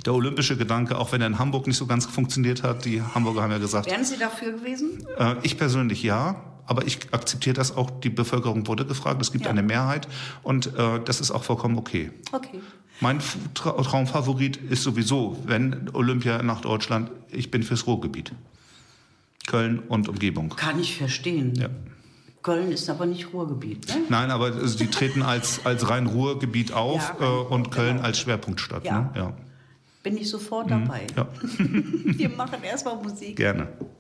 der olympische Gedanke, auch wenn er in Hamburg nicht so ganz funktioniert hat. Die Hamburger haben ja gesagt... Wären Sie dafür gewesen? Ich persönlich ja, aber ich akzeptiere das auch. Die Bevölkerung wurde gefragt, es gibt eine Mehrheit und das ist auch vollkommen okay. Okay. Mein Traumfavorit ist sowieso, wenn Olympia nach Deutschland, ich bin fürs Ruhrgebiet. Köln und Umgebung. Kann ich verstehen. Ja. Köln ist aber nicht Ruhrgebiet, ne? Nein, aber die treten als rein Ruhrgebiet auf und Köln als Schwerpunktstadt. Ja. Ne? Ja. Bin ich sofort dabei. Ja. Wir machen erstmal Musik. Gerne.